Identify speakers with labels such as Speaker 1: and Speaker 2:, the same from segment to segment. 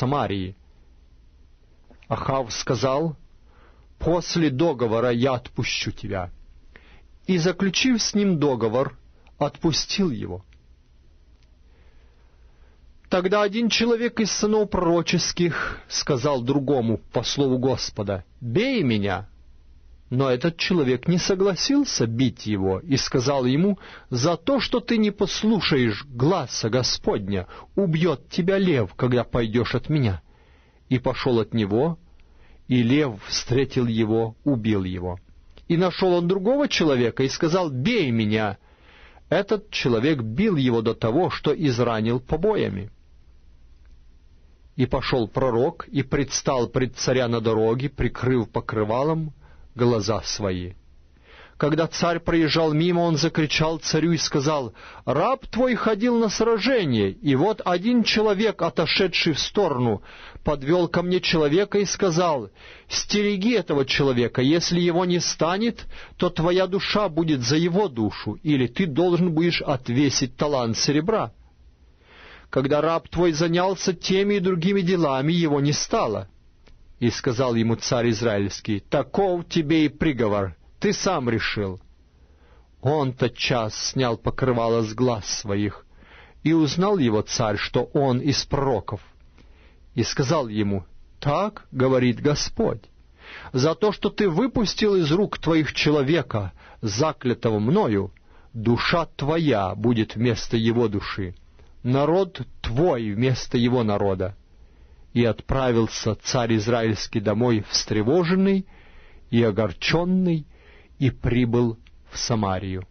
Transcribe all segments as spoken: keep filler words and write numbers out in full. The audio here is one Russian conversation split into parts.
Speaker 1: Самарии. Ахав сказал: «После договора я отпущу тебя». И, заключив с ним договор, отпустил его. Тогда один человек из сынов пророческих сказал другому по слову Господа: «Бей меня». Но этот человек не согласился бить его и сказал ему: «За то, что ты не послушаешь гласа Господня, убьет тебя лев, когда пойдешь от меня». И пошел от него, и лев встретил его, убил его. И нашел он другого человека и сказал: «Бей меня». Этот человек бил его до того, что изранил побоями. И пошел пророк и предстал пред царя на дороге, прикрыв покрывалом глаза свои. Когда царь проезжал мимо, он закричал царю и сказал: «Раб твой ходил на сражение, и вот один человек, отошедший в сторону, подвел ко мне человека и сказал: стереги этого человека, если его не станет, то твоя душа будет за его душу, или ты должен будешь отвесить талант серебра. Когда раб твой занялся теми и другими делами, его не стало». И сказал ему царь израильский: «Таков тебе и приговор, ты сам решил». Он тотчас снял покрывало с глаз своих, и узнал его царь, что он из пророков. И сказал ему: «Так говорит Господь: за то, что ты выпустил из рук твоих человека, заклятого мною, душа твоя будет вместо его души, народ твой вместо его народа». И отправился царь израильский домой встревоженный и огорченный, и прибыл в Самарию.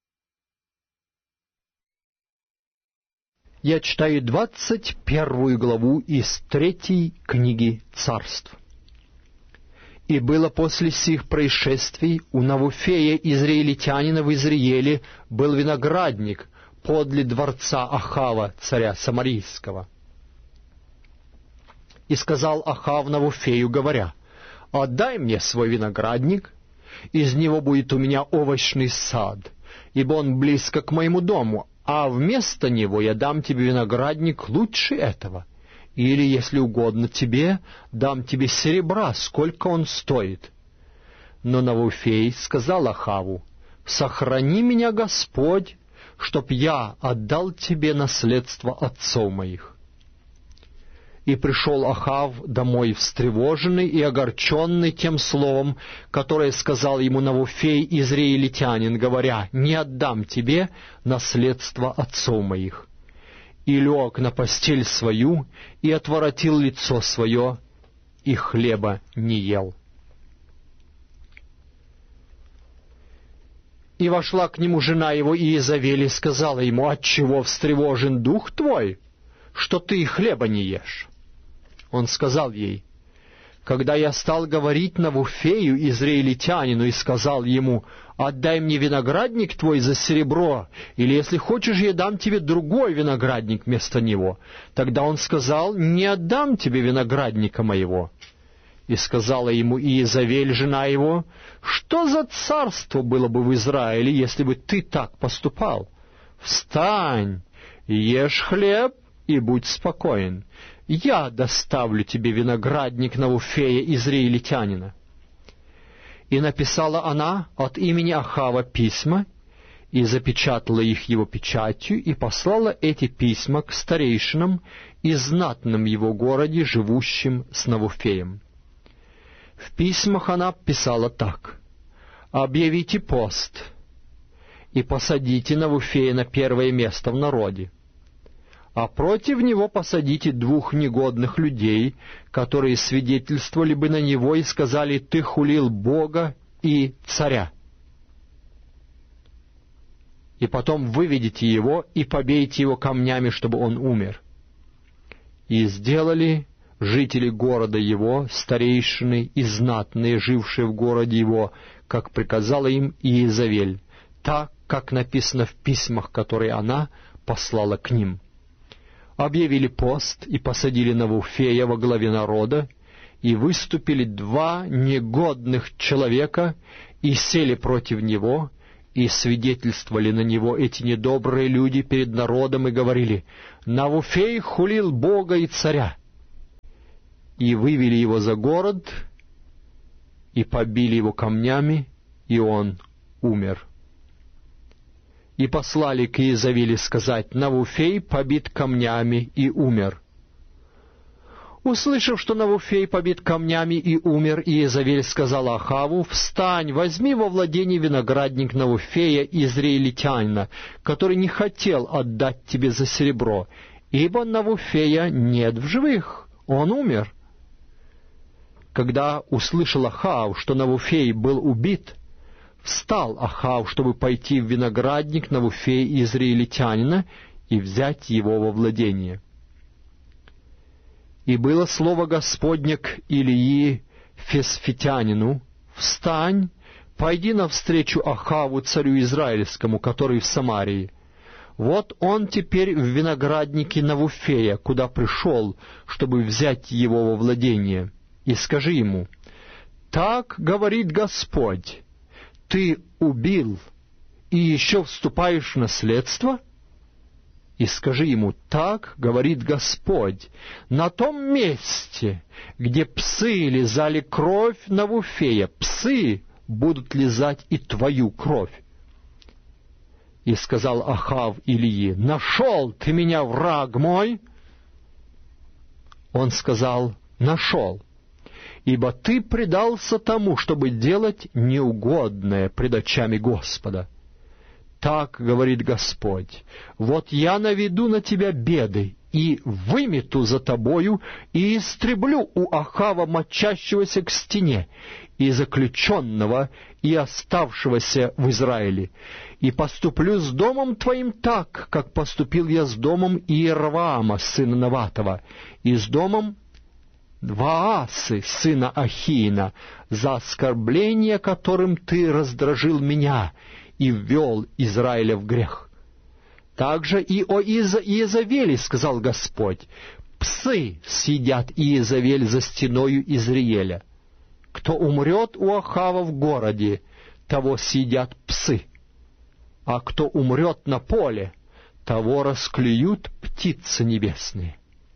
Speaker 1: Я читаю двадцать первую главу из третьей книги Царств. «И было после сих происшествий у Навуфея, израильтянина в Израиле, был виноградник подле дворца Ахава, царя Самарийского. И сказал Ахав Навуфею, говоря: «Отдай мне свой виноградник, из него будет у меня овощный сад, ибо он близко к моему дому, а вместо него я дам тебе виноградник лучше этого. Или, если угодно тебе, дам тебе серебра, сколько он стоит». Но Навуфей сказал Ахаву: «Сохрани меня, Господь, чтоб я отдал тебе наследство отцов моих». И пришел Ахав домой встревоженный и огорченный тем словом, которое сказал ему Навуфей, израильтянин, говоря: «Не отдам тебе наследство отцов моих». И лег на постель свою, и отворотил лицо свое, и хлеба не ел. И вошла к нему жена его Иезавель и сказала ему: «Отчего встревожен дух твой, что ты хлеба не ешь?» Он сказал ей: «Когда я стал говорить Навуфею, израильтянину, и сказал ему: отдай мне виноградник твой за серебро, или, если хочешь, я дам тебе другой виноградник вместо него, тогда он сказал: не отдам тебе виноградника моего». И сказала ему Иезавель, жена его: «Что за царство было бы в Израиле, если бы ты так поступал? Встань, ешь хлеб и будь спокоен. Я доставлю тебе виноградник Навуфея, израильтянина». И написала она от имени Ахава письма, и запечатала их его печатью, и послала эти письма к старейшинам и знатным его городе, живущим с Навуфеем. В письмах она писала так: «Объявите пост, и посадите Навуфея на первое место в народе, а против него посадите двух негодных людей, которые свидетельствовали бы на него и сказали: ты хулил Бога и царя. И потом выведите его и побейте его камнями, чтобы он умер». И сделали жители города его, старейшины и знатные, жившие в городе его, как приказала им Иезавель, так, как написано в письмах, которые она послала к ним. Объявили пост и посадили Навуфея во главе народа, и выступили два негодных человека и сели против него, и свидетельствовали на него эти недобрые люди перед народом и говорили: «Навуфей хулил Бога и царя». и вывели его за город, и побили его камнями, и он умер. И послали к Иезавели сказать: Навуфей побит камнями и умер. Услышав, что Навуфей побит камнями и умер, Иезавель сказала Ахаву: «Встань, возьми во владение виноградник Навуфея, израильтянина, который не хотел отдать тебе за серебро, ибо Навуфея нет в живых, он умер». Когда услышал Ахав, что Навуфей был убит, встал Ахав, чтобы пойти в виноградник Навуфея израильтянина и взять его во владение. И было слово Господне к Илии Фесфитянину: «Встань, пойди навстречу Ахаву, царю израильскому, который в Самарии. Вот он теперь в винограднике Навуфея, куда пришел, чтобы взять его во владение. И скажи ему: так говорит Господь, ты убил и еще вступаешь в наследство?» И скажи ему: так говорит Господь, на том месте, где псы лизали кровь Навуфея, псы будут лизать и твою кровь. И сказал Ахав Илии: нашел ты меня, враг мой? Он сказал: нашел, ибо ты предался тому, чтобы делать неугодное пред очами Господа. Так говорит Господь: вот я наведу на тебя беды, и вымету за тобою, и истреблю у Ахава мочащегося к стене, и заключенного, и оставшегося в Израиле, и поступлю с домом твоим так, как поступил я с домом Иеровоама, сына Наватова, и с домом Ваасы, сына Ахиина, за оскорбление, которым ты раздражил меня и ввел Израиля в грех. Также и о Иезавели сказал Господь: псы съедят Иезавель за стеною Израиля. Кто умрет у Ахава в городе, того съедят псы, а кто умрет на поле, того расклюют птицы небесные.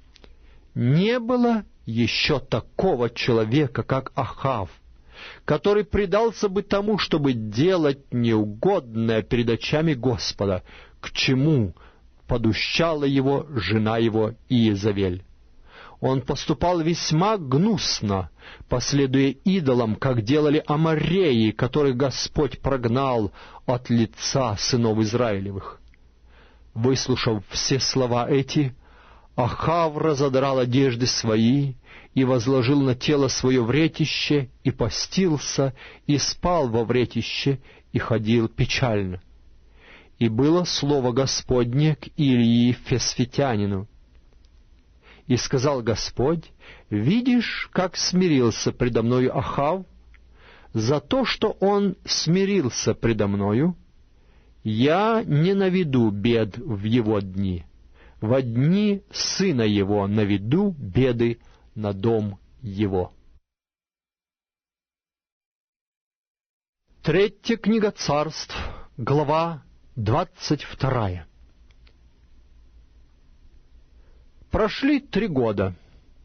Speaker 1: Не было еще такого человека, как Ахав, который предался бы тому, чтобы делать неугодное перед очами Господа, к чему подущала его жена его Иезавель. Он поступал весьма гнусно, последуя идолам, как делали амореи, которых Господь прогнал от лица сынов Израилевых. Выслушав все слова эти, Ахав разодрал одежды свои и возложил на тело свое вретище, и постился, и спал во вретище, и ходил печально. И было слово Господне к Илии Фесфитянину. И сказал Господь: видишь, как смирился предо мною Ахав? За то, что он смирился предо мною, я не наведу бед в его дни. Во дни сына его наведу беды на дом его. Третья книга Царств, глава двадцать вторая. Прошли три года,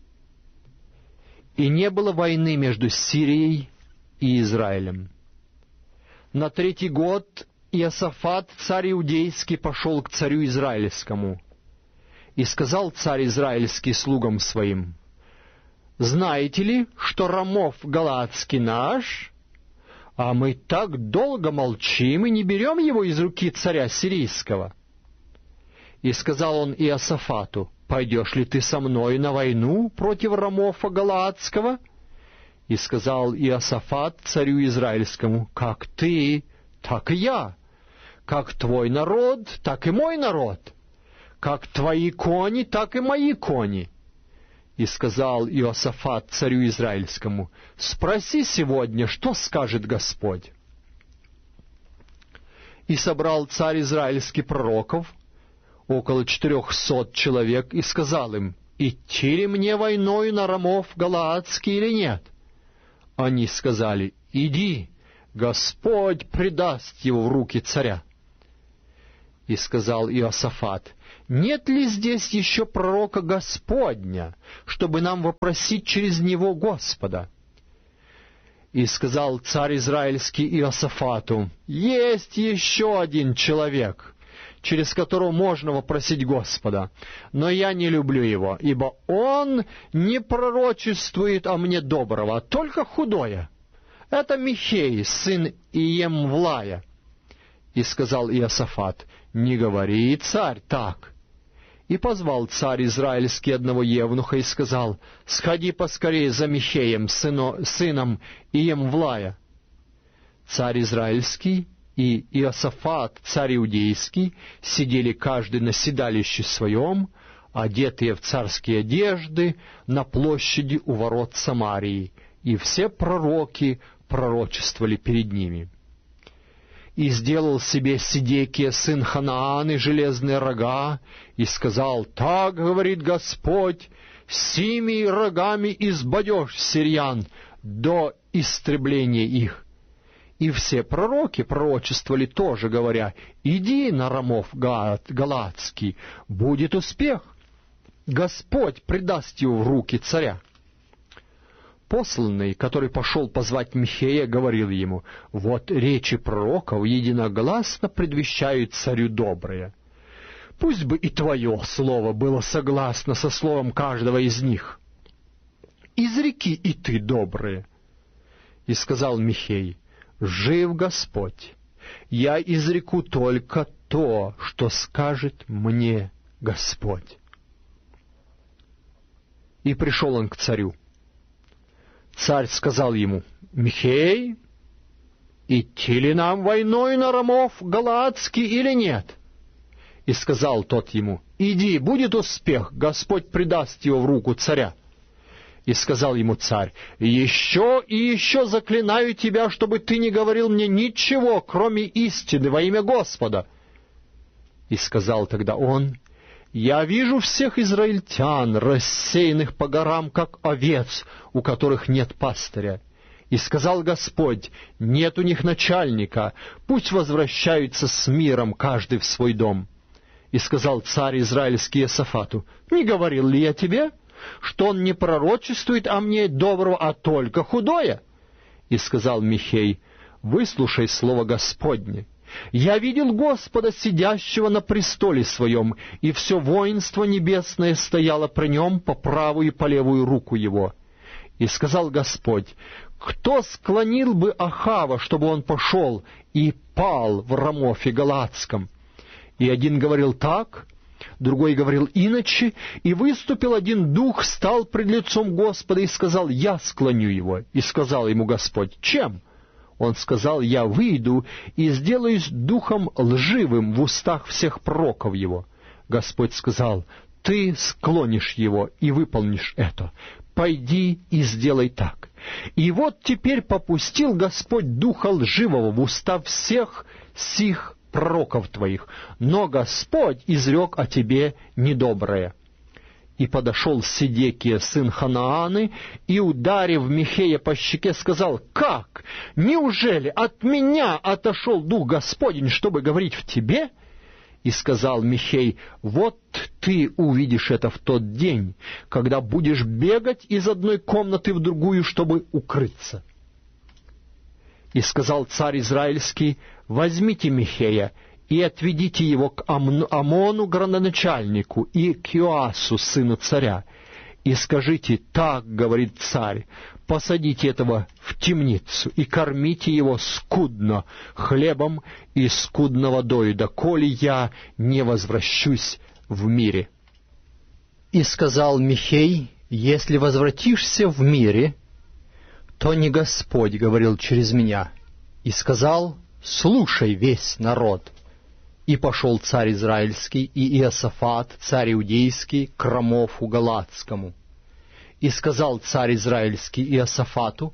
Speaker 1: и не было войны между Сирией и Израилем. На третий год Иосафат, царь иудейский, пошел к царю израильскому. И сказал царь израильский слугам своим: «Знаете ли, что Рамов галаадский наш? А мы так долго молчим и не берем его из руки царя сирийского». И сказал он Иосафату: «Пойдешь ли ты со мной на войну против Рамофа галаадского?» И сказал Иосафат царю израильскому: «Как ты, так и я, как твой народ, так и мой народ, как твои кони, так и мои кони». И сказал Иосафат царю израильскому: «Спроси сегодня, что скажет Господь». И собрал царь израильский пророков, около четырехсот человек, и сказал им: «Идти ли мне войною на Рамов галаадский или нет?» Они сказали: «Иди, Господь предаст его в руки царя». И сказал Иосафат: нет ли здесь еще пророка Господня, чтобы нам вопросить через него Господа? И сказал царь израильский Иосафату: есть еще один человек, через которого можно вопросить Господа, но я не люблю его, ибо он не пророчествует о мне доброго, а только худое. Это Михей, сын Иемвлая. И сказал Иосафат: не говори, царь, так. И позвал царь израильский одного евнуха и сказал: сходи поскорее за Михеем, сыно, сыном Иемвлая. Царь израильский и Иосафат, царь иудейский, сидели каждый на седалище своем, одетые в царские одежды, на площади у ворот Самарии, и все пророки пророчествовали перед ними. И сделал себе Сидекия, сын Ханааны, железные рога, и сказал: так говорит Господь, сими рогами избадешь сириян до истребления их. И все пророки пророчествовали тоже, говоря: иди на Рамов Галаадский, будет успех, Господь предаст его в руки царя. Посланный, который пошел позвать Михея, говорил ему: вот речи пророков единогласно предвещают царю доброе. Пусть бы и твое слово было согласно со словом каждого из них. Изреки и ты доброе. И сказал Михей: жив Господь, я изреку только то, что скажет мне Господь. И пришел он к царю. Царь сказал ему: Михей, идти ли нам войной на Рамов Галаадский или нет? И сказал тот ему: иди, будет успех, Господь предаст его в руку царя. И сказал ему царь: еще и еще заклинаю тебя, чтобы ты не говорил мне ничего, кроме истины, во имя Господа. И сказал тогда он: я вижу всех израильтян, рассеянных по горам, как овец, у которых нет пастыря. И сказал Господь: нет у них начальника, пусть возвращаются с миром каждый в свой дом. И сказал царь израильский Иосафату: не говорил ли я тебе, что он не пророчествует о мне доброго, а только худое? И сказал Михей: выслушай слово Господне. Я видел Господа, сидящего на престоле своем, и все воинство небесное стояло при нем по правую и по левую руку его. И сказал Господь: кто склонил бы Ахава, чтобы он пошел и пал в Рамофе Галаадском? И один говорил так, другой говорил иначе, и выступил один дух, стал пред лицом Господа и сказал: я склоню его. И сказал ему Господь: чем? Он сказал: я выйду и сделаюсь духом лживым в устах всех пророков его. Господь сказал: ты склонишь его и выполнишь это. Пойди и сделай так. И вот теперь попустил Господь духа лживого в уста всех сих пророков твоих, но Господь изрек о тебе недоброе. И подошел Сидекия, сын Ханааны, и, ударив Михея по щеке, сказал: как? Неужели от меня отошел Дух Господень, чтобы говорить в тебе? И сказал Михей: вот ты увидишь это в тот день, когда будешь бегать из одной комнаты в другую, чтобы укрыться. И сказал царь израильский: возьмите Михея и отведите его к Амону, градоначальнику, и к Иоасу, сыну царя, и скажите: так говорит царь, посадите этого в темницу и кормите его скудно хлебом и скудно водою, доколе я не возвращусь в мире. И сказал Михей: если возвратишься в мире, то не Господь говорил через меня. И сказал: слушай весь народ. И пошел царь израильский и Иосафат, царь иудейский, к Рамофу Галаадскому. И сказал царь израильский Иосафату: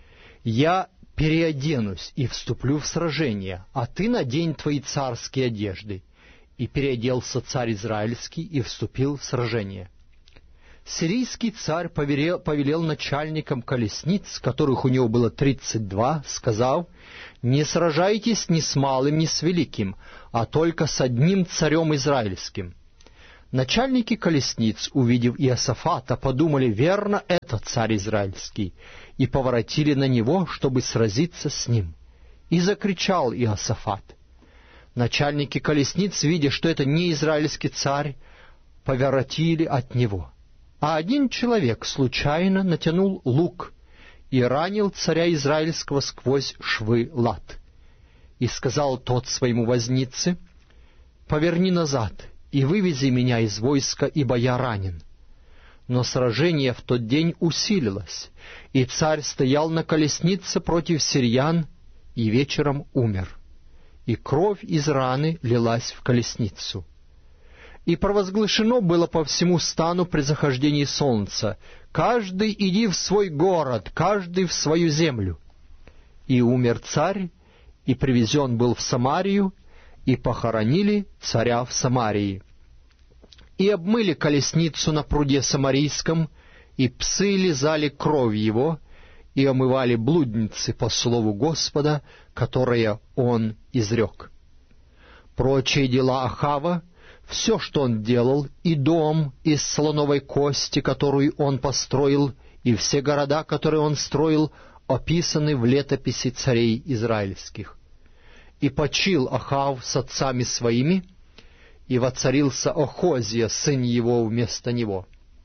Speaker 1: я переоденусь и вступлю в сражение, а ты надень твои царские одежды. И переоделся царь израильский и вступил в сражение. Сирийский царь повелел, повелел начальникам колесниц, которых у него было тридцать два, сказав: не сражайтесь ни с малым, ни с великим, а только с одним царем израильским. Начальники колесниц, увидев Иосафата, подумали: верно, это царь израильский, и поворотили на него, чтобы сразиться с ним. И закричал Иосафат. Начальники колесниц, видя, что это не израильский царь, поворотили от него. А один человек случайно натянул лук и ранил царя израильского сквозь швы лат. И сказал тот своему вознице: «Поверни назад и вывези меня из войска, ибо я ранен». Но сражение в тот день усилилось, и царь стоял на колеснице против сириян, и вечером умер, и кровь из раны лилась в колесницу. И провозглашено было по всему стану при захождении солнца: «Каждый иди в свой город, каждый в свою землю». И умер царь, и привезен был в Самарию, и похоронили царя в Самарии. И обмыли колесницу на пруде Самарийском, и псы лизали кровь его, и омывали блудницы по слову Господа, которое он изрек. Прочие дела Ахава, все, что он делал, и дом из слоновой кости, которую он построил, и все города, которые он строил, описаны в летописи царей израильских. И почил Ахав с отцами своими, и воцарился Охозия, сын его, вместо него.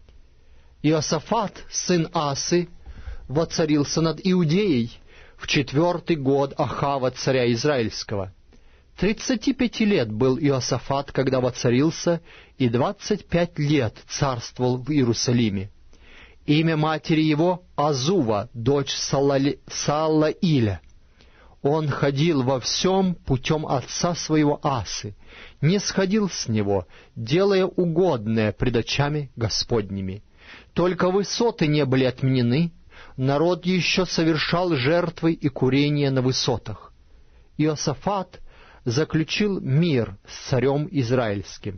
Speaker 1: Иосафат, сын Асы, воцарился над Иудеей в четвертый год Ахава, царя израильского. Тридцати пяти лет был Иосафат, когда воцарился, и двадцать пять лет царствовал в Иерусалиме. Имя матери его — Азува, дочь Салали... Салаиля. Он ходил во всем путем отца своего Асы, не сходил с него, делая угодное пред очами Господними. Только высоты не были отменены, народ еще совершал жертвы и курения на высотах. Иосафат заключил мир с царем израильским.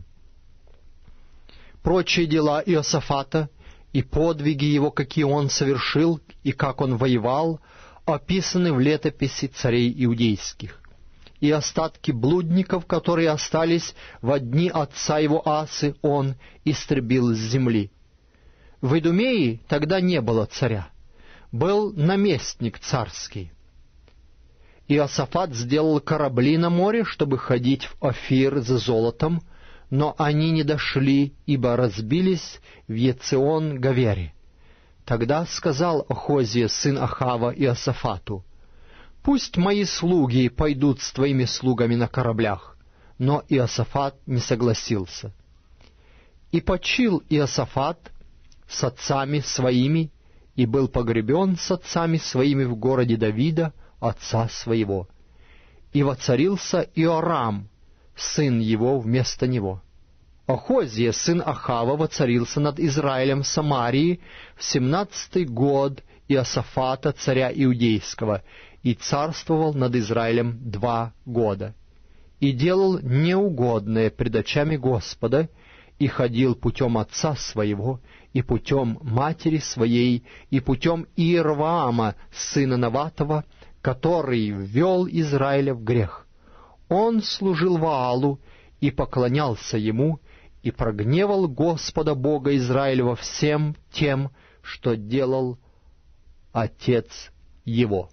Speaker 1: Прочие дела Иосафата и подвиги его, какие он совершил, и как он воевал, описаны в летописи царей иудейских. И остатки блудников, которые остались во дни отца его Асы, он истребил с земли. В Идумее тогда не было царя, был наместник царский. Иосафат сделал корабли на море, чтобы ходить в Офир за золотом, но они не дошли, ибо разбились в Ецеон-Гавере. Тогда сказал Охозия, сын Ахава, Иосафату: «Пусть мои слуги пойдут с твоими слугами на кораблях». Но Иосафат не согласился. И почил Иосафат с отцами своими, и был погребен с отцами своими в городе Давида, отца своего. И воцарился Иорам, сын его, вместо него. Охозия, сын Ахава, воцарился над Израилем в Самарии в семнадцатый год Иосафата, царя Иудейского, и царствовал над Израилем два года. И делал неугодное пред очами Господа, и ходил путем отца своего, и путем матери своей, и путем Иерваама, сына Наватова, который ввел Израиля в грех. Он служил Ваалу и поклонялся ему, и прогневал Господа Бога Израилева всем тем, что делал отец его.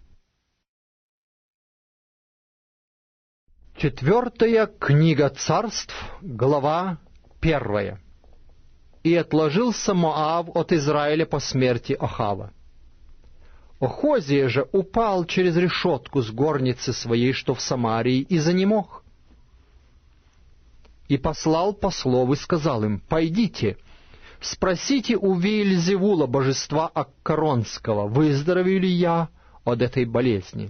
Speaker 1: Четвертая книга Царств, глава первая. И отложился Моав от Израиля по смерти Ахава. Охозия же упал через решетку с горницы своей, что в Самарии, и занемог. И послал послов и сказал им: «Пойдите, спросите у Веельзевула, божества Аккаронского, выздоровею ли я от этой болезни».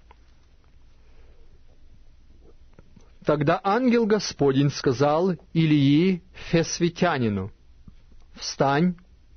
Speaker 1: Тогда ангел Господень сказал Илии Фесвитянину: «Встань,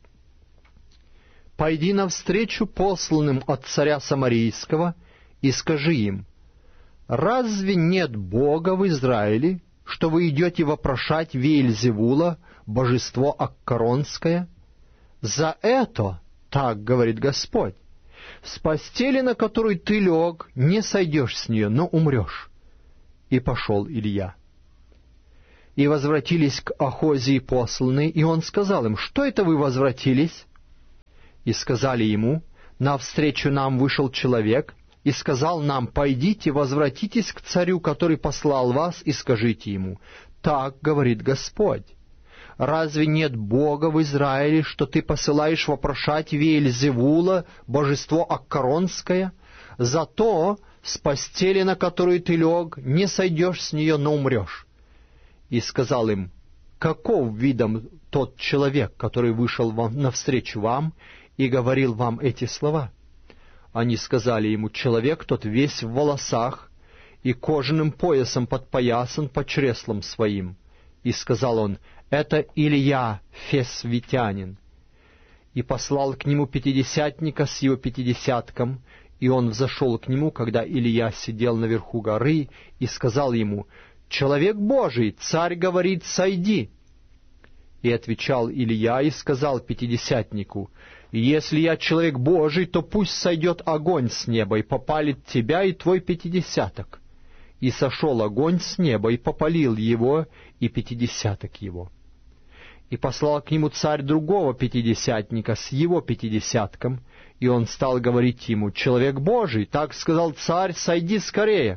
Speaker 1: пойди навстречу посланным от царя Самарийского и скажи им: разве нет Бога в Израиле, что вы идете вопрошать Веельзевула, божество Аккаронское? За это, так говорит Господь, с постели, на которую ты лег, не сойдешь с нее, но умрешь». И пошел Илья. и возвратились к Ахозии посланные, и он сказал им: «Что это вы возвратились?» И сказали ему: «Навстречу нам вышел человек, и сказал нам: пойдите, возвратитесь к царю, который послал вас, и скажите ему: так говорит Господь. Разве нет Бога в Израиле, что ты посылаешь вопрошать Веельзевула, божество Аккаронское? Зато с постели, на которую ты лег, не сойдешь с нее, но умрешь». И сказал им: «Каков видом тот человек, который вышел вам навстречу вам и говорил вам эти слова?» Они сказали ему: «Человек тот весь в волосах, и кожаным поясом подпоясан по чреслам своим». И сказал он: «Это Илия, фесвитянин». И послал к нему пятидесятника с его пятидесятком, и он взошел к нему, когда Илия сидел наверху горы, и сказал ему: «Человек Божий, царь говорит: сойди». И отвечал Илия и сказал пятидесятнику: «Если я человек Божий, то пусть сойдет огонь с неба и попалит тебя и твой пятидесяток». И сошел огонь с неба и попалил его и пятидесяток его. И послал к нему царь другого пятидесятника с его пятидесятком, и он стал говорить ему: «Человек Божий, так сказал царь: сойди скорее».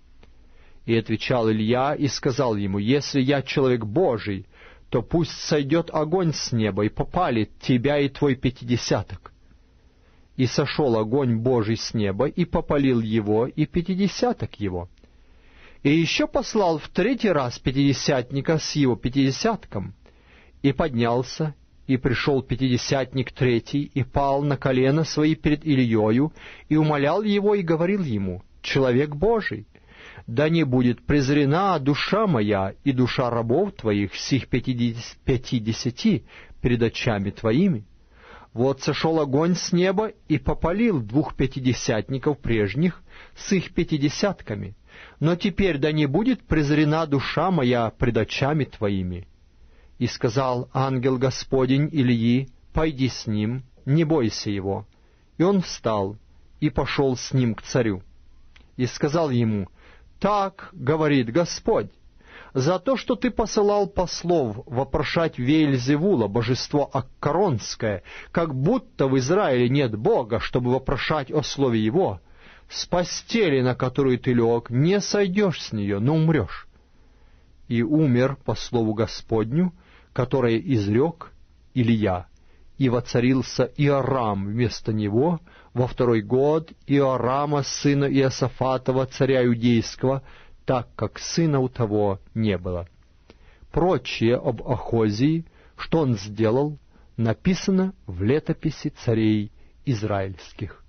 Speaker 1: И отвечал Илья и сказал ему: «Если я человек Божий, то пусть сойдет огонь с неба и попалит тебя и твой пятидесяток». И сошел огонь Божий с неба и попалил его и пятидесяток его. И еще послал в третий раз пятидесятника с его пятидесятком. И поднялся, и пришел пятидесятник третий, и пал на колено свои перед Ильею, и умолял его, и говорил ему: «Человек Божий, да не будет презрена душа моя и душа рабов твоих, сих пятидесяти, перед очами твоими. Вот сошел огонь с неба и попалил двух пятидесятников прежних с их пятидесятками. Но теперь да не будет презрена душа моя пред очами твоими». И сказал ангел Господень Илии: «Пойди с ним, не бойся его». И он встал и пошел с ним к царю. И сказал ему: «Так говорит Господь: за то, что ты посылал послов вопрошать Веельзевула, божество Аккаронское, как будто в Израиле нет Бога, чтобы вопрошать о слове его, с постели, на которую ты лег, не сойдешь с нее, но умрешь». И умер по слову Господню, которое изрек Илия, и воцарился Иорам вместо него во второй год Иорама, сына Иосафатова, царя Иудейского, так как сына у того не было. Прочее об Ахозии, что он сделал, написано в летописи царей израильских.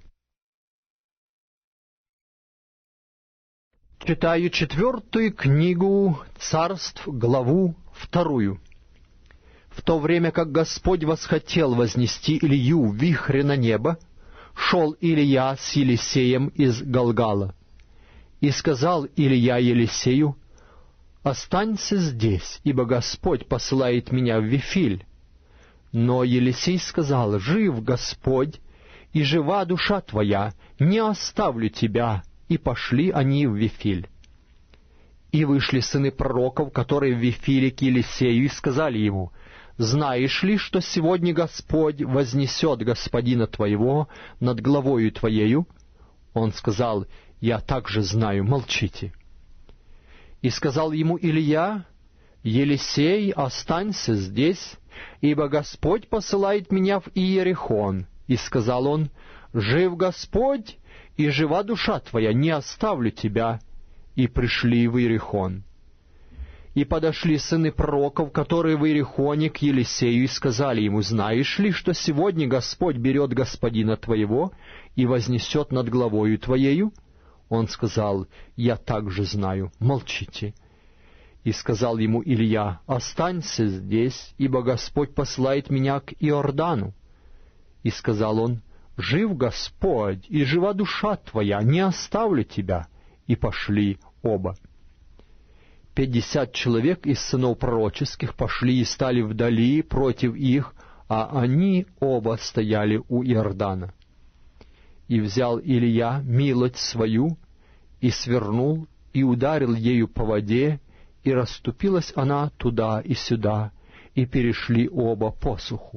Speaker 1: Читаю четвертую книгу Царств, главу вторую. В то время как Господь восхотел вознести Илью в вихре на небо, шел Илия с Елисеем из Галгала. И сказал Илия Елисею: «Останься здесь, ибо Господь посылает меня в Вифиль». Но Елисей сказал: «Жив Господь, и жива душа твоя, не оставлю тебя». И пошли они в Вифиль. И вышли сыны пророков, которые в Вифиле, к Елисею, и сказали ему: «Знаешь ли, что сегодня Господь вознесет господина твоего над главою твоею?» Он сказал: «Я также знаю, молчите». И сказал ему Илия: «Елисей, останься здесь, ибо Господь посылает меня в Иерихон». И сказал он: «Жив Господь, и жива душа твоя, не оставлю тебя». И пришли в Иерихон. И подошли сыны пророков, которые в Иерихоне, к Елисею, и сказали ему: «Знаешь ли, что сегодня Господь берет господина твоего и вознесет над главою твоею?» Он сказал: «Я также знаю, молчите». И сказал ему Илия: «Останься здесь, ибо Господь посылает меня к Иордану». И сказал он: «Жив Господь, и жива душа твоя, не оставлю тебя». И пошли оба. Пятьдесят человек из сынов пророческих пошли и стали вдали против их, а они оба стояли у Иордана. И взял Илия милость свою, и свернул, и ударил ею по воде, и расступилась она туда и сюда, и перешли оба посуху.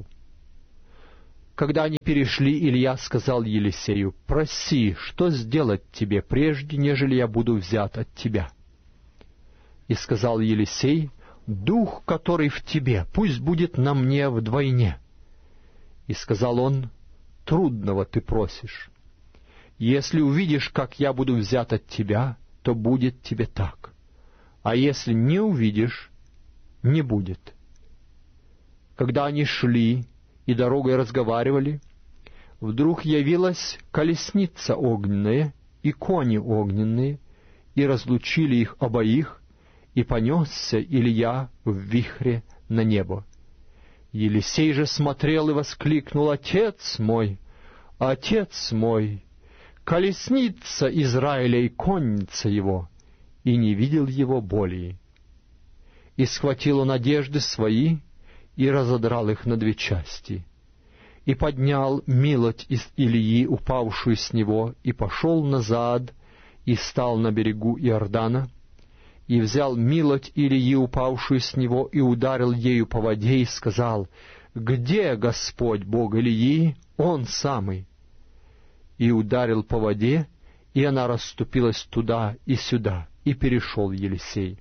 Speaker 1: Когда они перешли, Илья сказал Елисею: «Проси, что сделать тебе, прежде нежели я буду взят от тебя?» И сказал Елисей: «Дух, который в тебе, пусть будет на мне вдвойне». И сказал он: «Трудного ты просишь. Если увидишь, как я буду взят от тебя, то будет тебе так. А если не увидишь, не будет». Когда они шли и дорогой разговаривали, вдруг явилась колесница огненная и кони огненные, и разлучили их обоих, и понесся Илья в вихре на небо. Елисей же смотрел и воскликнул: «Отец мой, отец мой, колесница Израиля и конница его!» И не видел его более. И схватил он одежды свои, и разодрал их на две части, и поднял милоть из Илии, упавшую с него, и пошел назад, и стал на берегу Иордана, и взял милоть Илии, упавшую с него, и ударил ею по воде, и сказал: «Где Господь Бог Илии? Он самый!» И ударил по воде, и она расступилась туда и сюда, и перешел Елисей.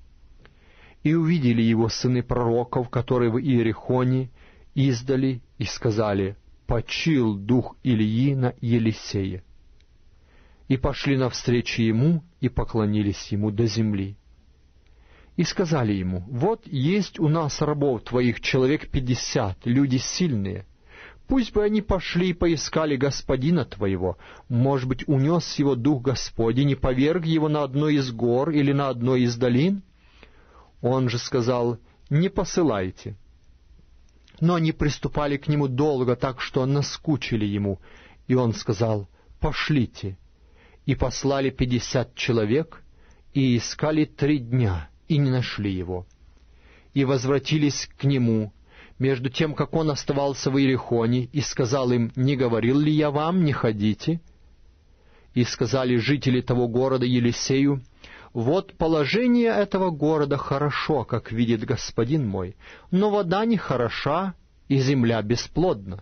Speaker 1: И увидели его сыны пророков, которые в Иерихоне, издали, и сказали: «Почил дух Илии на Елисея». И пошли навстречу ему, и поклонились ему до земли. И сказали ему: «Вот есть у нас рабов твоих человек пятьдесят, люди сильные. Пусть бы они пошли и поискали господина твоего. Может быть, унес его дух Господень и поверг его на одной из гор или на одной из долин?» Он же сказал: «Не посылайте». Но они приступали к нему долго, так что наскучили ему. И он сказал: «Пошлите». И послали пятьдесят человек, и искали три дня, и не нашли его. И возвратились к нему, между тем, как он оставался в Иерихоне, и сказал им: «Не говорил ли я вам, не ходите?» И сказали жители того города Елисею: «Вот положение этого города хорошо, как видит господин мой, но вода нехороша, и земля бесплодна».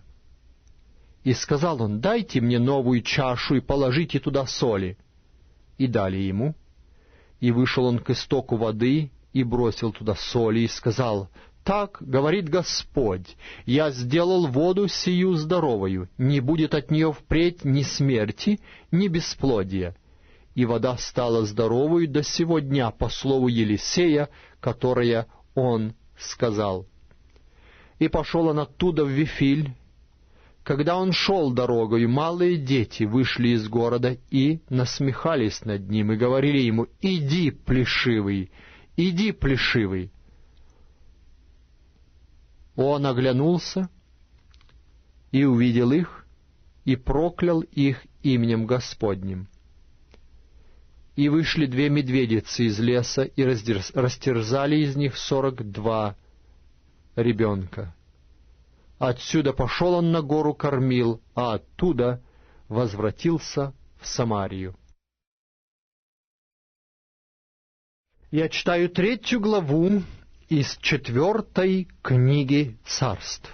Speaker 1: И сказал он: «Дайте мне новую чашу и положите туда соли». И дали ему. И вышел он к истоку воды, и бросил туда соли, и сказал: «Так говорит Господь, я сделал воду сию здоровою, не будет от нее впредь ни смерти, ни бесплодия». И вода стала здоровой до сего дня, по слову Елисея, которое он сказал. И пошел он оттуда в Вифиль. Когда он шел дорогою, малые дети вышли из города и насмехались над ним, и говорили ему: «Иди, плешивый, иди, плешивый». Он оглянулся и увидел их, и проклял их именем Господним. И вышли две медведицы из леса, и растерзали из них сорок два ребенка. Отсюда пошел он на гору Кормил, а оттуда возвратился в Самарию. Я читаю третью главу из четвертой книги Царств.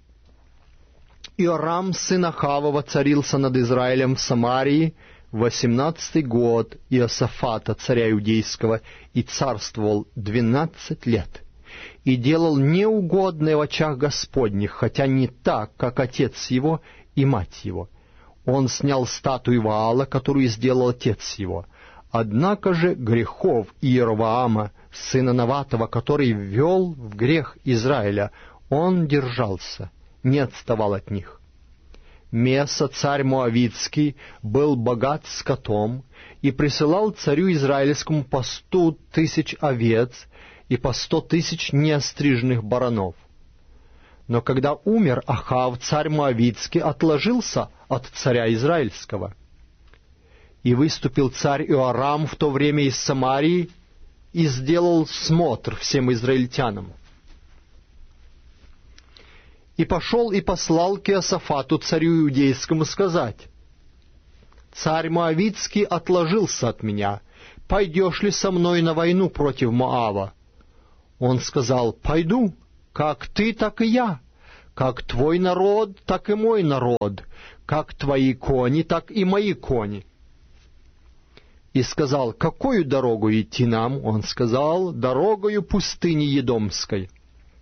Speaker 1: Иорам, сын Ахава, воцарился над Израилем в Самарии восемнадцатый год Иосафата, царя иудейского, и царствовал двенадцать лет, и делал неугодное в очах Господних, хотя не так, как отец его и мать его. Он снял статую Ваала, которую сделал отец его. Однако же грехов Иеровоама, сына Наватова, который ввел в грех Израиля, он держался, не отставал от них. Меса, царь Моавитский, был богат скотом и присылал царю израильскому по сто тысяч овец и по сто тысяч неостриженных баранов. Но когда умер Ахав, царь Моавитский отложился от царя израильского. И выступил царь Иорам в то время из Самарии и сделал смотр всем израильтянам. И пошел и послал к Иосафату, царю иудейскому, сказать: «Царь Моавитский отложился от меня, пойдешь ли со мной на войну против Моава? Он сказал: пойду, как ты, так и я, как твой народ, так и мой народ, как твои кони, так и мои кони. И сказал: какую дорогу идти нам? Он сказал: дорогою пустыни Едомской.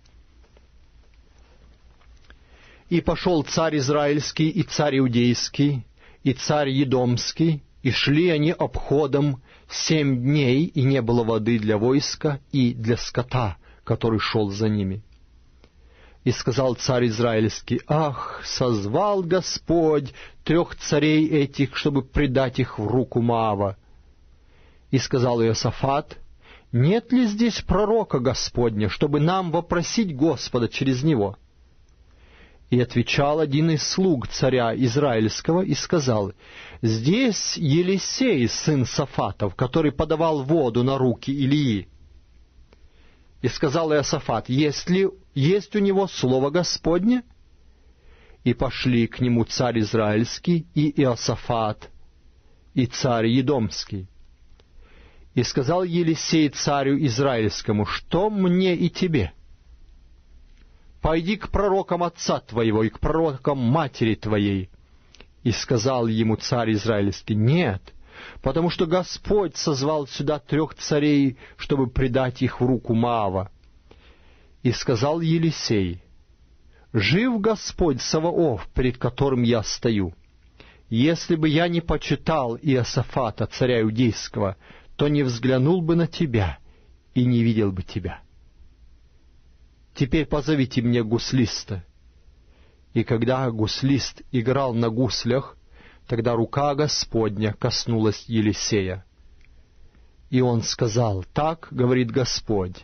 Speaker 1: И пошел царь Израильский, и царь Иудейский, и царь Едомский, и шли они обходом семь дней, и не было воды для войска и для скота, который шел за ними. И сказал царь Израильский: ах, созвал Господь трех царей этих, чтобы предать их в руку Моава. И сказал Иосафат: нет ли здесь пророка Господня, чтобы нам вопросить Господа через него? И отвечал один из слуг царя Израильского и сказал: здесь Елисей, сын Сафатов, который подавал воду на руки Илии. И сказал Иосафат: есть ли есть у него слово Господне? И пошли к нему царь Израильский и Иосафат, и царь Едомский. И сказал Елисей царю Израильскому: что мне и тебе? Пойди к пророкам отца твоего и к пророкам матери твоей. И сказал ему царь Израильский: нет, потому что Господь созвал сюда трех царей, чтобы предать их в руку Моава. И сказал Елисей: жив Господь Саваоф, перед которым я стою. Если бы я не почитал Иосафата, царя Иудейского, то не взглянул бы на тебя и не видел бы тебя. Теперь позовите мне гуслиста. И когда гуслист играл на гуслях, тогда рука Господня коснулась Елисея. И он сказал: так говорит Господь,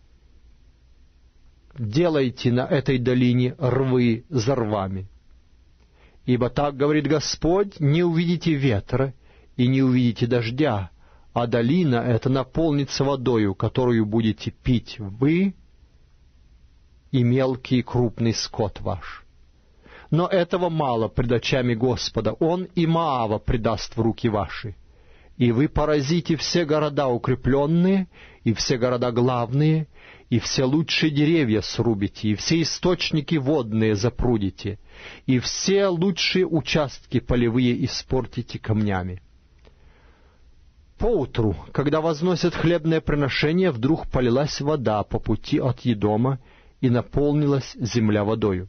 Speaker 1: делайте на этой долине рвы за рвами. Ибо так говорит Господь: не увидите ветра и не увидите дождя, а долина эта наполнится водою, которую будете пить вы и мелкий и крупный скот ваш. Но этого мало пред очами Господа, Он и Моава предаст в руки ваши. И вы поразите все города укрепленные, и все города главные, и все лучшие деревья срубите, и все источники водные запрудите, и все лучшие участки полевые испортите камнями. Поутру, когда возносят хлебное приношение, вдруг полилась вода по пути от Едома, и наполнилась земля водою.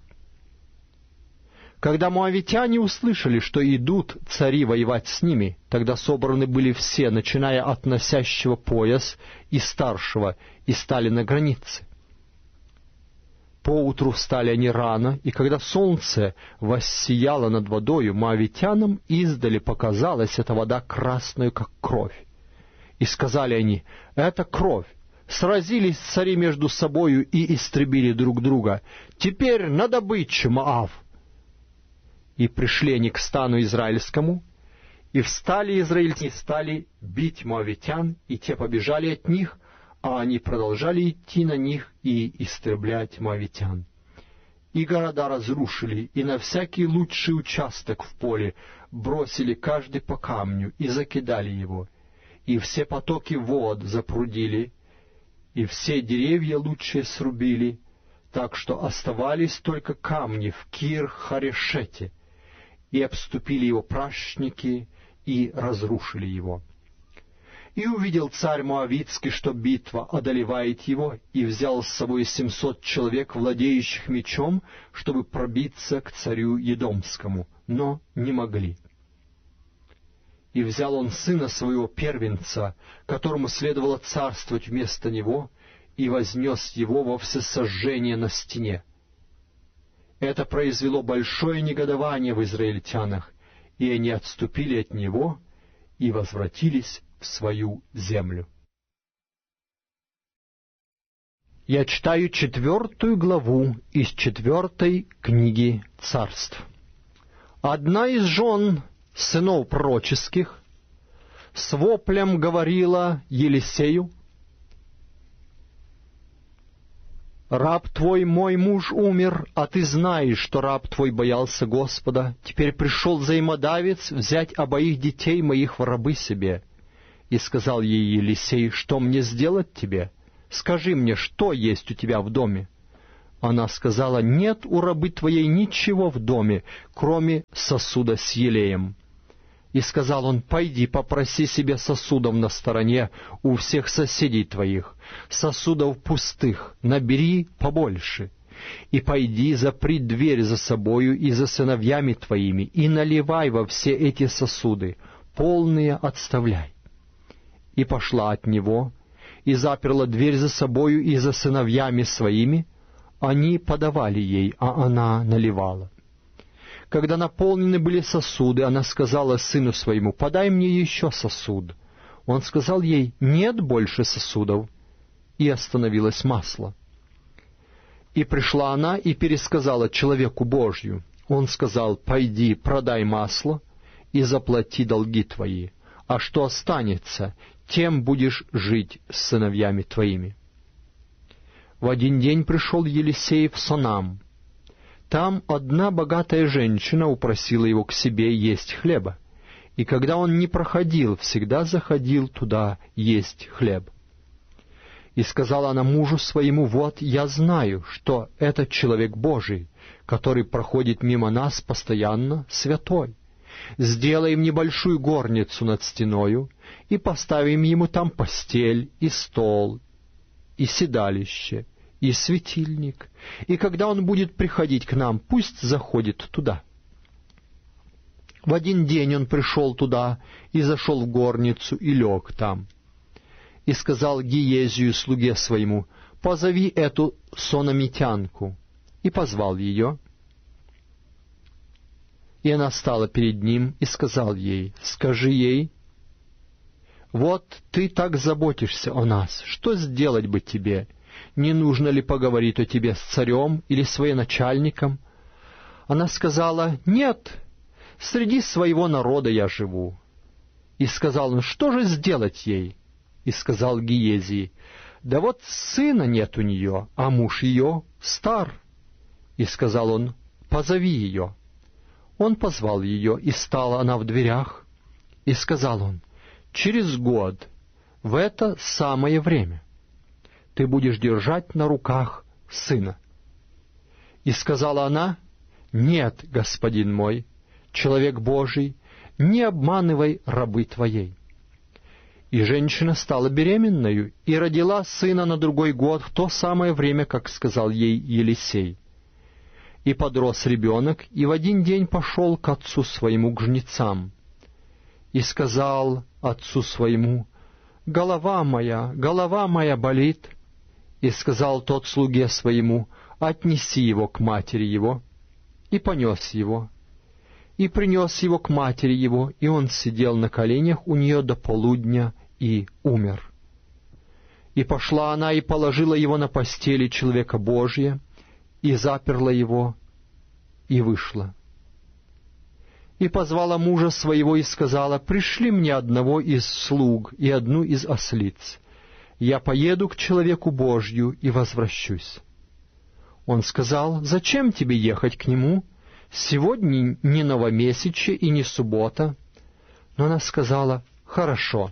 Speaker 1: Когда моавитяне услышали, что идут цари воевать с ними, тогда собраны были все, начиная от носящего пояс и старшего, и стали на границе. Поутру встали они рано, и когда солнце воссияло над водою, моавитянам издали показалась эта вода красную, как кровь. И сказали они: это кровь. Сразились цари между собою и истребили друг друга. Теперь на добычу, Моав! И пришли они к стану израильскому, и встали израильтяне, и стали бить моавитян, и те побежали от них, а они продолжали идти на них и истреблять моавитян. И города разрушили, и на всякий лучший участок в поле бросили каждый по камню и закидали его, и все потоки вод запрудили, и все деревья лучшие срубили, так что оставались только камни в Кир-Харешете, и обступили его пращники, и разрушили его. И увидел царь Моавитский, что битва одолевает его, и взял с собой семьсот человек, владеющих мечом, чтобы пробиться к царю Едомскому, но не могли. И взял он сына своего первенца, которому следовало царствовать вместо него, и вознес его во всесожжение на стене. Это произвело большое негодование в израильтянах, и они отступили от него и возвратились в свою землю. Я читаю четвертую главу из четвертой книги Царств. Одна из жен сынов пророческих с воплем говорила Елисею: «Раб твой, мой муж, умер, а ты знаешь, что раб твой боялся Господа. Теперь пришел взаимодавец взять обоих детей моих в рабы себе». И сказал ей Елисей: «Что мне сделать тебе? Скажи мне, что есть у тебя в доме?» Она сказала: «Нет у рабы твоей ничего в доме, кроме сосуда с елеем». И сказал он: «Пойди, попроси себе сосудов на стороне у всех соседей твоих, сосудов пустых, набери побольше. И пойди, запри дверь за собою и за сыновьями твоими, и наливай во все эти сосуды, полные отставляй». И пошла от него, и заперла дверь за собою и за сыновьями своими. Они подавали ей, а она наливала. Когда наполнены были сосуды, она сказала сыну своему: «Подай мне еще сосуд». Он сказал ей: «Нет больше сосудов». И остановилось масло. И пришла она и пересказала человеку Божью. Он сказал: «Пойди, продай масло и заплати долги твои, а что останется, тем будешь жить с сыновьями твоими». В один день пришел Елисей в Сонам. Там одна богатая женщина упросила его к себе есть хлеба, и когда он не проходил, всегда заходил туда есть хлеб. И сказала она мужу своему: «Вот я знаю, что этот человек Божий, который проходит мимо нас постоянно, святой. Сделаем небольшую горницу над стеною, и поставим ему там постель, и стол, и седалище, и светильник, и когда он будет приходить к нам, пусть заходит туда». В один день он пришел туда и зашел в горницу и лег там. И сказал Гиезию, слуге своему: «Позови эту сономитянку». И позвал ее. И она стала перед ним и сказал ей: «Скажи ей: вот ты так заботишься о нас, что сделать бы тебе? Не нужно ли поговорить о тебе с царем или с военачальником?» Она сказала: «Нет, среди своего народа я живу». И сказал он: «Что же сделать ей?» И сказал Гиезии: «Да вот сына нет у нее, а муж ее стар». И сказал он: «Позови ее». Он позвал ее, и стала она в дверях. И сказал он: «Через год, в это самое время, ты будешь держать на руках сына». И сказала она: «Нет, господин мой, человек Божий, не обманывай рабы твоей». И женщина стала беременною и родила сына на другой год в то самое время, как сказал ей Елисей. И подрос ребенок, и в один день пошел к отцу своему, к жнецам, и сказал отцу своему: «Голова моя, голова моя болит». И сказал тот слуге своему: «Отнеси его к матери его». И понес его. И принес его к матери его, и он сидел на коленях у нее до полудня и умер. И пошла она и положила его на постели человека Божия, и заперла его, и вышла. И позвала мужа своего и сказала: «Пришли мне одного из слуг и одну из ослиц. Я поеду к человеку Божью и возвращусь». Он сказал: «Зачем тебе ехать к нему? Сегодня не новомесячье и не суббота». Но она сказала: «Хорошо».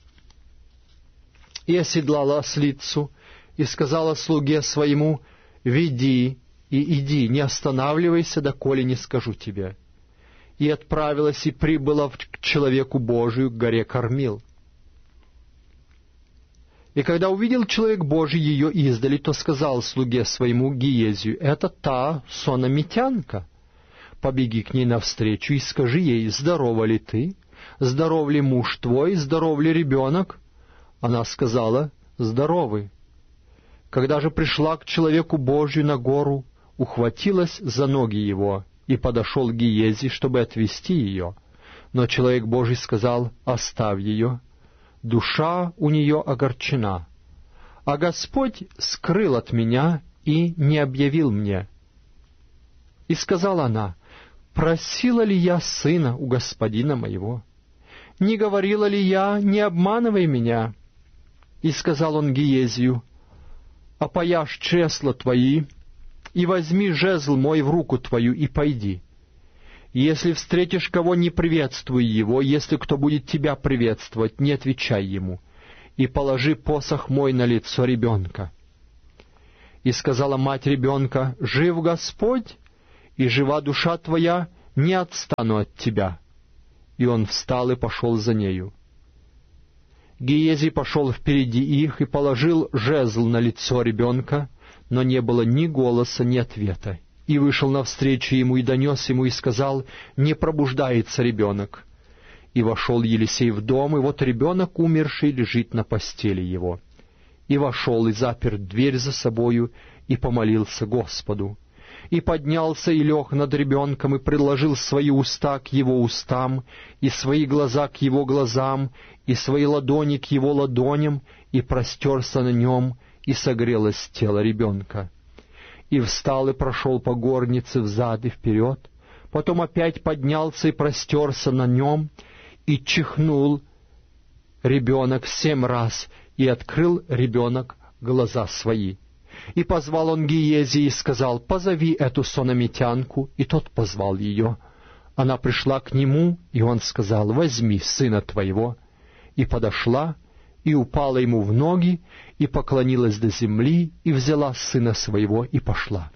Speaker 1: И оседлала ослицу, и сказала слуге своему: «Веди и иди, не останавливайся, доколе не скажу тебе». И отправилась и прибыла к человеку Божию, к горе Кормил. И когда увидел человек Божий ее издали, то сказал слуге своему Гиезию: «Это та сономитянка. Побеги к ней навстречу и скажи ей: здорова ли ты? Здоров ли муж твой? Здоров ли ребенок?» Она сказала: «Здоровы». Когда же пришла к человеку Божию на гору, ухватилась за ноги его, и подошел Гиези, чтобы отвести ее. Но человек Божий сказал: «Оставь ее, душа у нее огорчена, а Господь скрыл от меня и не объявил мне». И сказала она: «Просила ли я сына у господина моего? Не говорила ли я: не обманывай меня?» И сказал он Гиезию: «Опояшь чресла твои, и возьми жезл мой в руку твою, и пойди». Если встретишь кого, не приветствуй его, если кто будет тебя приветствовать, не отвечай ему, и положи посох мой на лицо ребенка». И сказала мать ребенка: «Жив Господь, и жива душа твоя, не отстану от тебя». И он встал и пошел за нею. Гиези пошел впереди их и положил жезл на лицо ребенка, но не было ни голоса, ни ответа. И вышел навстречу ему и донес ему и сказал: «Не пробуждается ребенок». И вошел Елисей в дом, и вот ребенок умерший лежит на постели его. И вошел и запер дверь за собою, и помолился Господу. И поднялся и лег над ребенком, и приложил свои уста к его устам, и свои глаза к его глазам, и свои ладони к его ладоням, и простерся на нем, и согрелось тело ребенка. И встал и прошел по горнице взад и вперед, потом опять поднялся и простерся на нем, и чихнул ребенок семь раз, и открыл ребенок глаза свои. И позвал он Гиези и сказал: «Позови эту сонамитянку». И тот позвал ее. Она пришла к нему, и он сказал: «Возьми сына твоего». И подошла, и упала ему в ноги, и поклонилась до земли, и взяла сына своего, и пошла.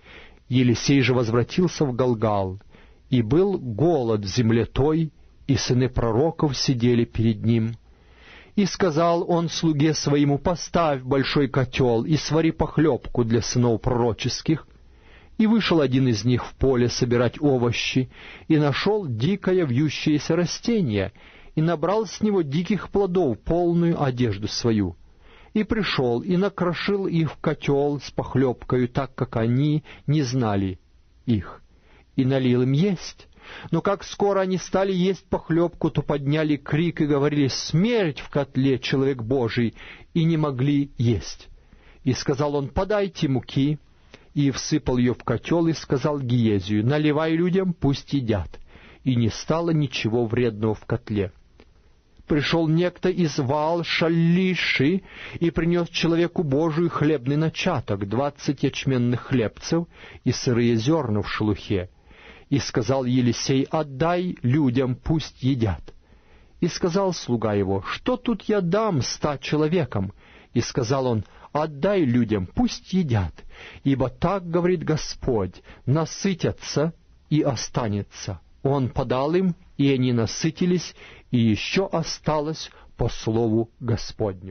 Speaker 1: Елисей же возвратился в Галгал, и был голод в земле той, и сыны пророков сидели перед ним. И сказал он слуге своему: «Поставь большой котел и свари похлебку для сынов пророческих». И вышел один из них в поле собирать овощи, и нашел дикое вьющееся растение, и набрал с него диких плодов полную одежду свою. И пришел, и накрошил их в котел с похлебкою, так как они не знали их, и налил им есть. Но как скоро они стали есть похлебку, то подняли крик и говорили: «Смерть в котле, человек Божий!» и не могли есть. И сказал он: «Подайте муки». И всыпал ее в котел, и сказал Гиезию: «Наливай людям, пусть едят». И не стало ничего вредного в котле. Пришел некто из Ваал-Шалиши и принес человеку Божию хлебный начаток, двадцать ячменных хлебцев и сырые зерна в шелухе. И сказал Елисей: «Отдай людям, пусть едят». И сказал слуга его: «Что тут я дам ста человекам?» И сказал он: «Отдай людям, пусть едят, ибо так говорит Господь: насытятся и останется». Он подал им, и они насытились, и еще осталось по слову Господню.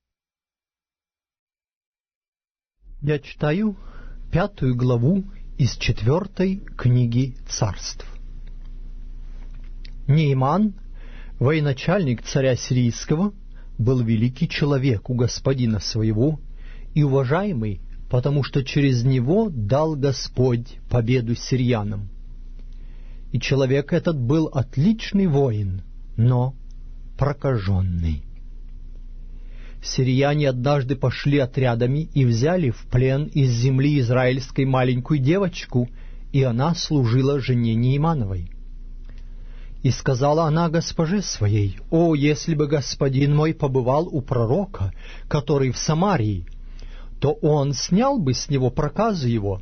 Speaker 2: Я читаю пятую главу из четвертой книги Царств. Неиман, военачальник царя сирийского, был великий человек у господина своего и уважаемый, потому что через него дал Господь победу сирьянам. И человек этот был отличный воин, но прокаженный. Сирияне однажды пошли отрядами и взяли в плен из земли израильской маленькую девочку, и она служила жене Неимановой. И сказала она госпоже своей: «О, если бы господин мой побывал у пророка, который в Самарии, то он снял бы с него проказу его».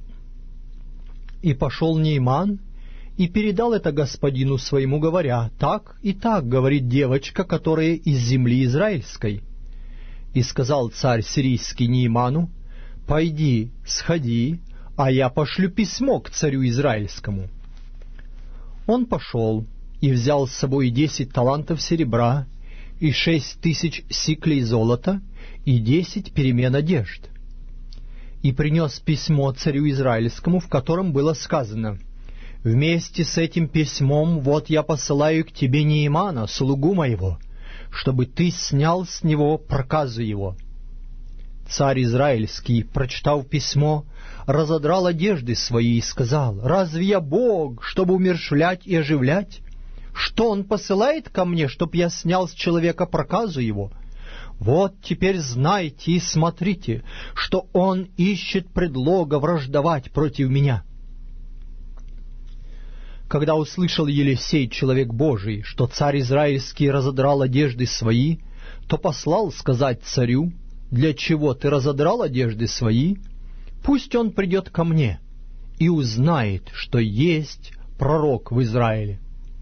Speaker 2: И пошел Неиман и передал это господину своему, говоря: «Так и так говорит девочка, которая из земли израильской». И сказал царь сирийский Неиману: «Пойди, сходи, а я пошлю письмо к царю израильскому». Он пошел и взял с собой десять талантов серебра, и шесть тысяч сиклей золота, и десять перемен одежд. И принес письмо царю израильскому, в котором было сказано: «Вместе с этим письмом вот я посылаю к тебе Неимана, слугу моего, чтобы ты снял с него проказу его». Царь израильский, прочитав письмо, разодрал одежды свои и сказал: «Разве я Бог, чтобы умерщвлять и оживлять? Что он посылает ко мне, чтоб я снял с человека проказу его? Вот теперь знайте и смотрите, что он ищет предлога враждовать против меня». Когда услышал Елисей, человек Божий, что царь израильский разодрал одежды свои, то послал сказать царю: «Для чего ты разодрал одежды свои? Пусть он придет ко мне и узнает, что есть пророк в Израиле.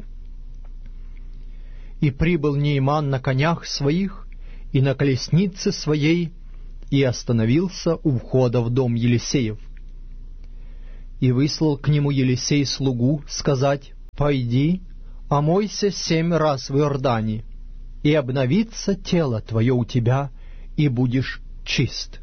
Speaker 2: И прибыл Нейман на конях своих и на колеснице своей, и остановился у входа в дом Елисеев. И выслал к нему Елисей слугу сказать: «Пойди, омойся семь раз в Иордане, и обновится тело твое у тебя, и будешь чист».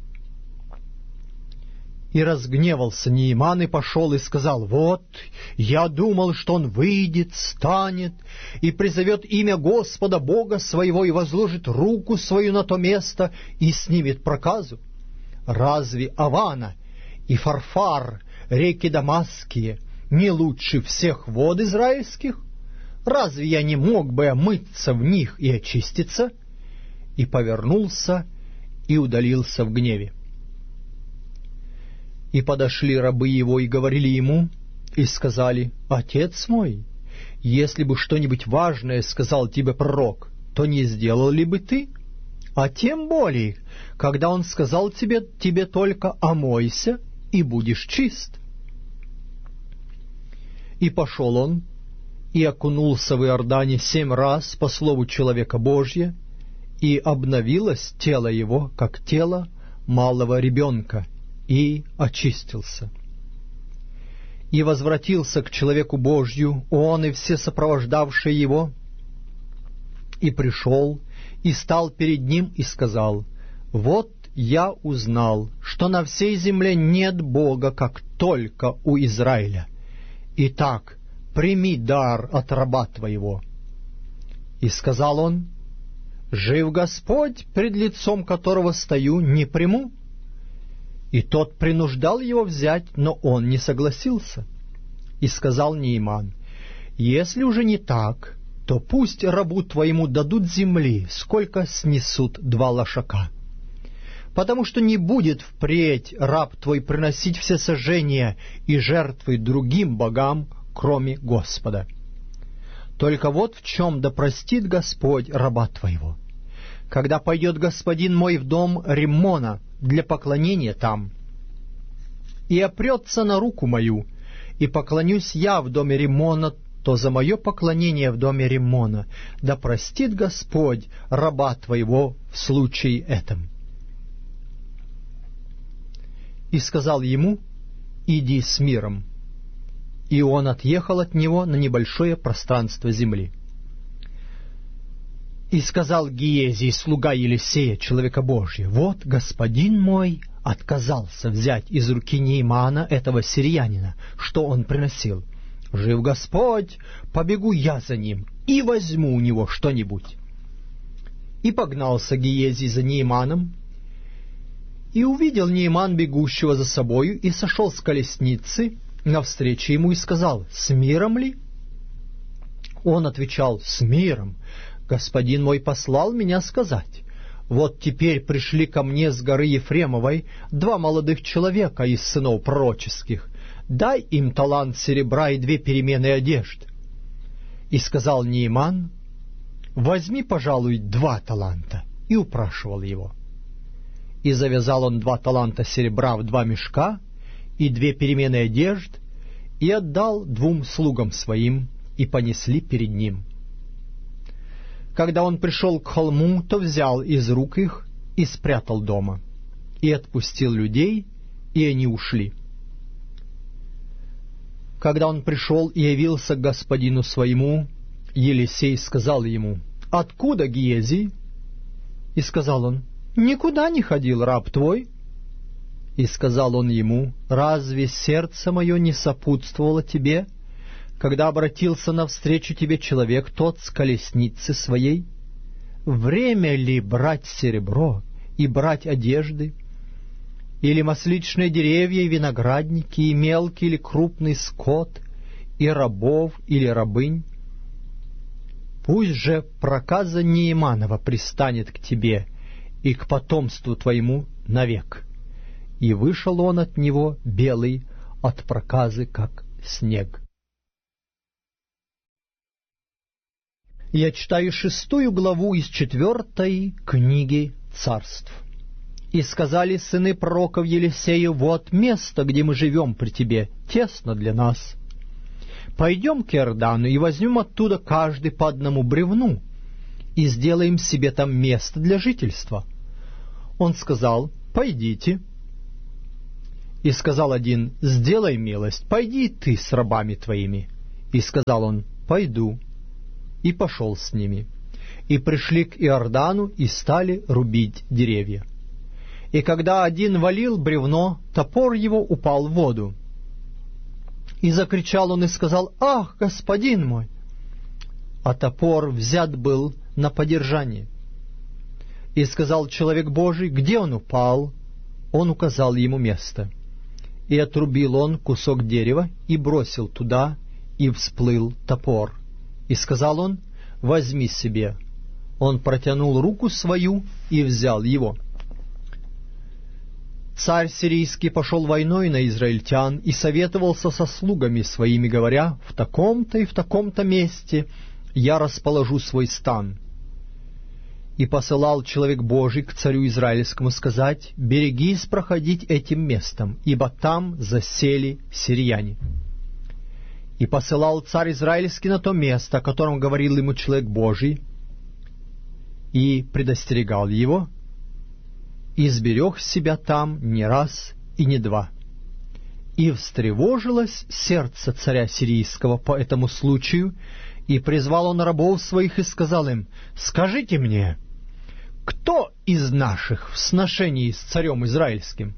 Speaker 2: И разгневался Нейман и пошел и сказал: «Вот, я думал, что он выйдет, станет и призовет имя Господа Бога своего и возложит руку свою на то место и снимет проказу. Разве Авана и Фарфар, реки Дамасские, не лучше всех вод израильских? Разве я не мог бы омыться в них и очиститься?» И повернулся и удалился в гневе. И подошли рабы его и говорили ему, и сказали: «Отец мой, если бы что-нибудь важное сказал тебе пророк, то не сделал ли бы ты? А тем более, когда он сказал тебе, тебе только омойся, и будешь чист». И пошел он, и окунулся в Иордане семь раз по слову человека Божия, и обновилось тело его, как тело малого ребенка, и очистился. И возвратился к человеку Божью он и все сопровождавшие его, и пришел, и стал перед ним, и сказал: «Вот я узнал, что на всей земле нет Бога, как только у Израиля. Итак, прими дар от раба твоего». И сказал он: «Жив Господь, пред лицом которого стою, не приму». И тот принуждал его взять, но он не согласился. И сказал Нейман: «Если уже не так, то пусть рабу твоему дадут земли, сколько снесут два лошака. Потому что не будет впредь раб твой приносить всесожжения и жертвы другим богам, кроме Господа. Только вот в чем да простит Господь раба твоего. Когда пойдет господин мой в дом Риммона для поклонения там, и опрется на руку мою, и поклонюсь я в доме Риммона, то за мое поклонение в доме Риммона да простит Господь раба твоего в случае этом». И сказал ему: «Иди с миром». И он отъехал от него на небольшое пространство земли. И сказал Гиезий, слуга Елисея, человека Божия: «Вот господин мой отказался взять из руки Неймана, этого сириянина, что он приносил. Жив Господь, побегу я за ним и возьму у него что-нибудь». И погнался Гиезий за Нейманом, и увидел Нейман бегущего за собою, и сошел с колесницы навстречу ему и сказал: «С миром ли?» Он отвечал: «С миром. Господин мой послал меня сказать: вот теперь пришли ко мне с горы Ефремовой два молодых человека из сынов пророческих. Дай им талант серебра и две перемены одежд». И сказал Нейман: «Возьми, пожалуй, два таланта», и упрашивал его. И завязал он два таланта серебра в два мешка и две перемены одежд, и отдал двум слугам своим, и понесли перед ним. Когда он пришел к холму, то взял из рук их и спрятал дома, и отпустил людей, и они ушли. Когда он пришел и явился к господину своему, Елисей сказал ему: «Откуда Гиезий?» И сказал он: «Никуда не ходил раб твой». И сказал он ему: «Разве сердце мое не сопутствовало тебе, когда обратился навстречу тебе человек тот с колесницы своей? Время ли брать серебро и брать одежды, или масличные деревья и виноградники, и мелкий или крупный скот, и рабов или рабынь? Пусть же проказа Нейманова пристанет к тебе и к потомству твоему навек». И вышел он от него белый от проказы, как снег. Я читаю шестую главу из четвертой книги Царств. «И сказали сыны пророков Елисею: вот место, где мы живем при тебе, тесно для нас. пойдем к Иордану и возьмем оттуда каждый по одному бревну и сделаем себе там место для жительства. Он сказал: пойдите. И сказал один: сделай милость, пойди ты с рабами твоими. И сказал он: пойду. И пошел с ними. И пришли к Иордану и стали рубить деревья. И когда один валил бревно, топор его упал в воду. И закричал он и сказал: ах, господин мой! А топор взят был на подержание. И сказал человек Божий: где он упал? Он указал ему место. И отрубил он кусок дерева и бросил туда, и всплыл топор. И сказал он: возьми себе. Он протянул руку свою и взял его. Царь сирийский пошел войной на израильтян и советовался со слугами своими, говоря: в таком-то и в таком-то месте я расположу свой стан. И посылал человек Божий к царю израильскому сказать: берегись проходить этим местом, ибо там засели сирияне. И посылал царь израильский на то место, о котором говорил ему человек Божий, и предостерегал его, и сберег себя там не раз и не два. И встревожилось сердце царя сирийского по этому случаю, и призвал он рабов своих и сказал им: скажите мне, кто из наших в сношении с царем израильским?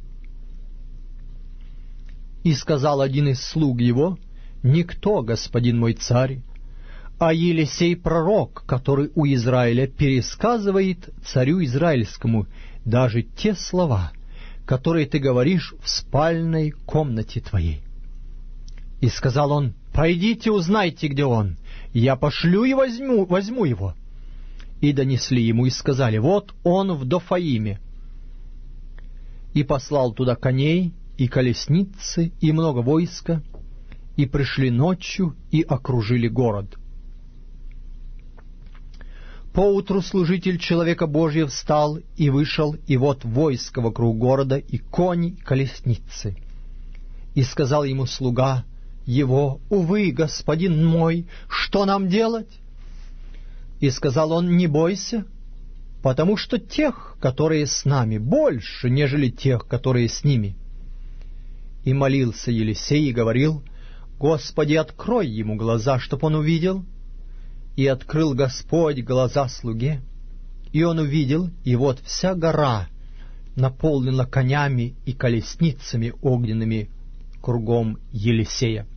Speaker 2: И сказал один из слуг его: никто, господин мой царь, а Елисей пророк, который у Израиля пересказывает царю израильскому даже те слова, которые ты говоришь в спальной комнате твоей. И сказал он: пойдите, узнайте, где он, я пошлю и возьму, возьму его. И донесли ему и сказали: вот он в Дофаиме. И послал туда коней и колесницы и много войска, и пришли ночью и окружили город. Поутру служитель человека Божия встал и вышел, и вот войско вокруг города, и кони, и колесницы. И сказал ему слуга его: увы, господин мой, что нам делать? И сказал он: не бойся, потому что тех, которые с нами, больше, нежели тех, которые с ними. И молился Елисей и говорил: Господи, открой ему глаза, чтоб он увидел. И открыл Господь глаза слуге, и он увидел, и вот вся гора наполнена конями и колесницами огненными кругом Елисея.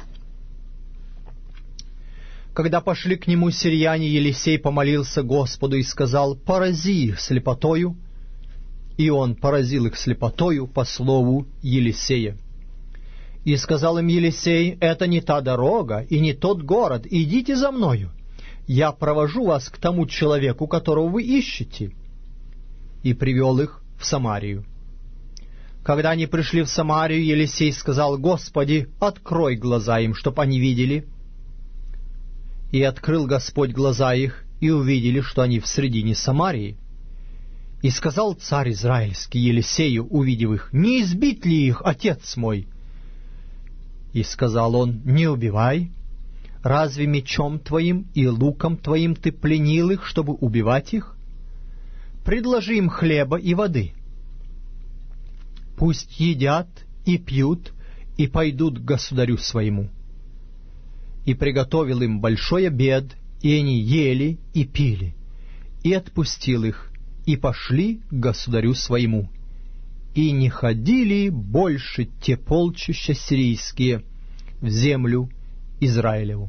Speaker 2: Когда пошли к нему сирияне, Елисей помолился Господу и сказал: порази их слепотою. И он поразил их слепотою по слову Елисея. И сказал им Елисей: это не та дорога и не тот город, идите за мною, я провожу вас к тому человеку, которого вы ищете. И привел их в Самарию. Когда они пришли в Самарию, Елисей сказал: Господи, открой глаза им, чтоб они видели. И открыл Господь глаза их, и увидели, что они в средине Самарии. И сказал царь израильский Елисею, увидев их: не избить ли их, отец мой? И сказал он: не убивай. Разве мечом твоим и луком твоим ты пленил их, чтобы убивать их? Предложи им хлеба и воды. Пусть едят и пьют, и пойдут к государю своему. И приготовил им большой обед, и они ели и пили, и отпустил их, и пошли к государю своему. И не ходили больше те полчища сирийские в землю Израилеву.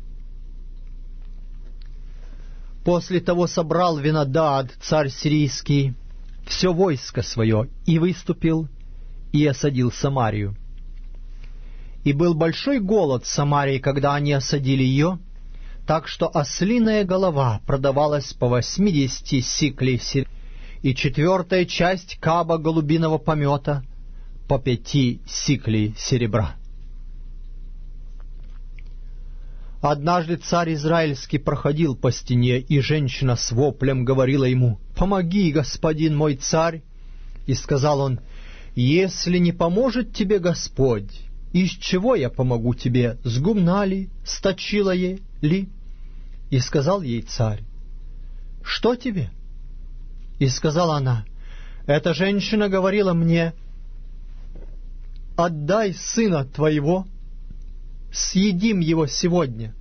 Speaker 2: После того собрал Венадад, царь сирийский, все войско свое, и выступил, и осадил Самарию. И был большой голод в Самарии, когда они осадили ее, так что ослиная голова продавалась по восьмидесяти сиклей серебра, и четвертая часть каба голубиного помета по пяти сиклей серебра. Однажды царь израильский проходил по стене, и женщина с воплем говорила ему: «Помоги, господин мой царь!» И сказал он: «Если не поможет тебе Господь, из чего я помогу тебе, с гумна ли, с точила ли? И сказал ей царь: что тебе? И сказала она: эта женщина говорила мне: отдай сына твоего, съедим его сегодня,